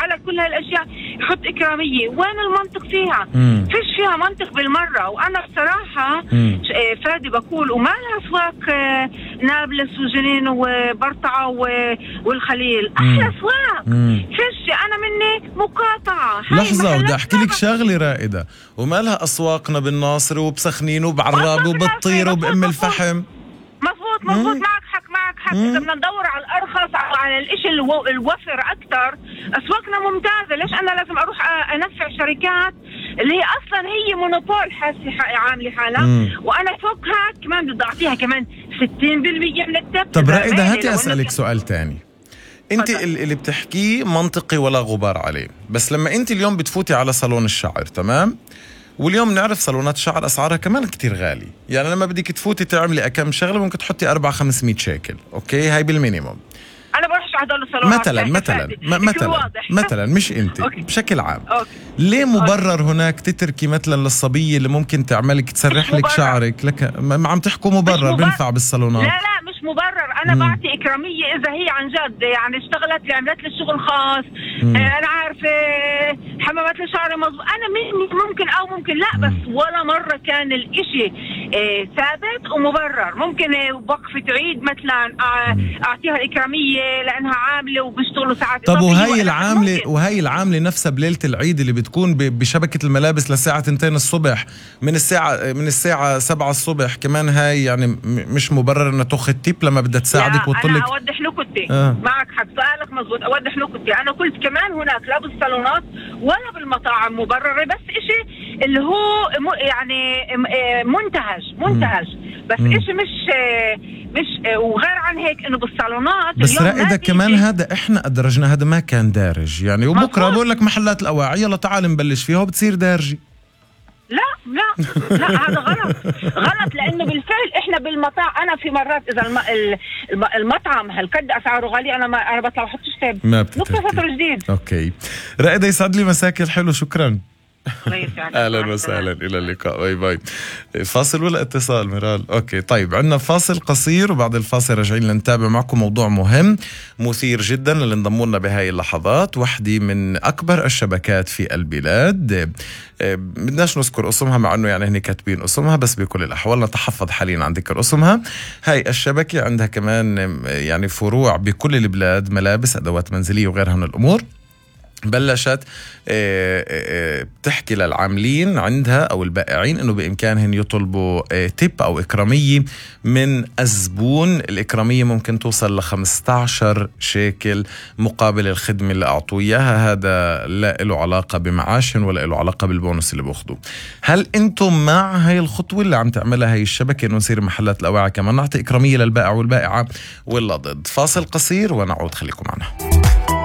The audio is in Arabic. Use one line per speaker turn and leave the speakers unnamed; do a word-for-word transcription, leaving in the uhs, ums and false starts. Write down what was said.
على كل هالاشياء يحط اكراميه. وين المنطق فيها؟
مم.
فيش فيها منطق بالمره. وانا بصراحه
مم.
فادي بقول وما لها اسواق نابلس وجنين وبرطعه والخليل احلى اسواق. فيش انا مني مقاطعه.
لحظه بدي احكي لك شغله رائده، وما لها اسواقنا بالناصر وبسخنين وبعراب وبالطير وبام الفحم.
مظبوط مظبوط معك حق معك حق. اذا بدنا ندور على الارخص على الاشي الوفر اكثر اسواقنا ممتازه. ليش انا لازم اروح انفع شركات اللي هي اصلا هي مونوبول حاسه عامله حالها وانا فوقها كمان بدي اعطيها كمان ستين بالمية من التبت.
طب رائده هاتي اسالك سؤال تاني. انت اللي بتحكيه منطقي ولا غبار عليه، بس لما انت اليوم بتفوتي على صالون الشعر تمام، واليوم نعرف صالونات الشعر اسعارها كمان كتير غالي، يعني لما بدك تفوتي تعملي كم شغله ممكن تحطي أربعة خمسمية شيكل، اوكي هاي بالمينيموم.
انا بروحش على هدول الصالونات
مثلا مثلا مثلا مثلا مش انت بشكل عام. أوكي. ليه مبرر أوكي. هناك تتركي مثلا للصبيه اللي ممكن تعملك تسرح لك شعرك لك ما عم تحكوا مبرر بنفع بالصالونات؟
لا لا مش مبرر. انا مم. بعطي اكراميه اذا هي عن جد يعني اشتغلت لي عملت لي شغل خاص. آه انا عارفه حمامات الشعر مظبوط انا ممكن او ممكن لا. مم. بس ولا مره كان الاشي آه ثابت ومبرر. ممكن آه وقفه عيد مثلا آه اعطيها الاكراميه لانها عامله وبيشتغلوا ساعات.
طب وهي العامله وهي العامله نفسها بليله العيد اللي بتكون بشبكه الملابس للساعه اثنتين الصبح من الساعه من الساعه سبعة الصبح كمان، هاي يعني مش مبرر انها تاخذ تيب لما بدها تساعدك وتطلق.
انا اوضح نكتي آه. معك حق سؤالك مزبوط. اوضح نكتي انا قلت كمان هناك لا بالصالونات ولا بالمطاعم مبرره، بس اشي اللي هو يعني منتهج منتهج بس م. اشي مش مش وغير عن هيك انه بالصالونات
بس رائدة كمان هذا احنا ادرجنا، هذا ما كان دارج يعني. وبكره بقول لك محلات الاواعي يلا تعال نبلش فيها وبتصير دارجي.
لا لا لا هذا غلط غلط لانه بالفعل احنا بالمطاعم انا في مرات اذا الم... المطعم هالقد اسعاره غاليه انا ما انا بطلع بحطش تاب نقطه سطر جديد.
اوكي رائدة يسعد لي مساك الحلو. شكرا. اهلا وسهلا الى اللقاء. باي باي. فاصل ولا اتصال ميرال؟ اوكي طيب عندنا فاصل قصير وبعد الفاصل راجعين لنتابع معكم موضوع مهم مثير جدا اللي انضموا لنا بهاي اللحظات. وحده من اكبر الشبكات في البلاد بدناش نذكر اسمها مع انه يعني هني كاتبين اسمها بس بكل الاحوال نتحفظ حاليا عن ذكر اسمها. هاي الشبكه عندها كمان يعني فروع بكل البلاد، ملابس ادوات منزليه وغيرها من الامور. بلشت بتحكي للعاملين عندها أو البائعين أنه بإمكانهم يطلبوا تيب أو إكرامية من الزبون. الإكرامية ممكن توصل لخمسة عشر شيكل مقابل الخدمة اللي أعطوا إياها. هذا لا له علاقة بمعاشن ولا له علاقة بالبونس اللي بأخذوه. هل أنتم مع هاي الخطوة اللي عم تعملها هاي الشبكة أنه نصير محلات الأواعي كمان نعطي إكرامية للبائع والبائعة ولا ضد؟ فاصل قصير ونعود، خليكم معنا.